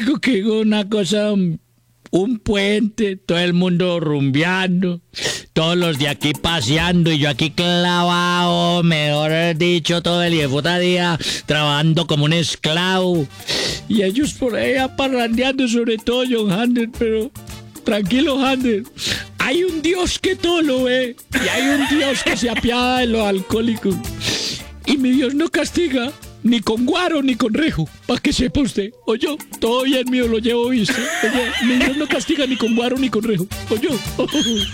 que una cosa, un puente, todo el mundo rumbeando, todos los de aquí paseando y yo aquí clavado, mejor dicho, todo el puta día trabajando como un esclavo. Y ellos por ahí aparrandeando, sobre todo John Hander, pero tranquilo, Hander. Hay un Dios que todo lo ve y hay un Dios que se apiada de los alcohólicos. Y mi Dios no castiga ni con guaro ni con rejo, para que sepa usted. Oye, todo bien mío, lo llevo visto. Oye, mi Dios no castiga ni con guaro ni con rejo. Oye.